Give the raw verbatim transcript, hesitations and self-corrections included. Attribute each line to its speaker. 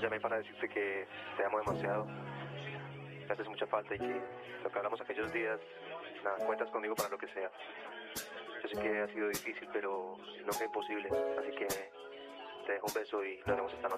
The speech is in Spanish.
Speaker 1: llamé para decirte que te amo demasiado, que haces mucha falta y que lo que hablamos aquellos días, nada, cuentas conmigo para lo que sea. Yo sé que ha sido difícil, pero nunca imposible, así que te dejo un beso y lo haremos esta noche.